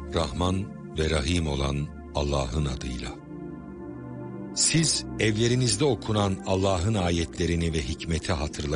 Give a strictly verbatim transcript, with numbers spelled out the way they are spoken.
Rahman ve Rahim olan Allah'ın adıyla. Siz evlerinizde okunan Allah'ın ayetlerini ve hikmeti hatırlayın.